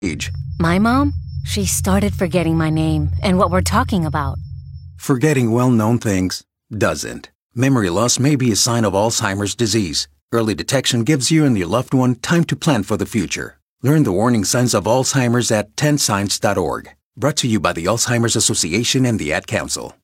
age. My mom? She started forgetting my name and what we're talking about. Forgetting well-known things doesn't. Memory loss may be a sign of Alzheimer's disease. Early detection gives you and your loved one time to plan for the future. Learn the warning signs of Alzheimer's at 10signs.org. Brought to you by the Alzheimer's Association and the Ad Council.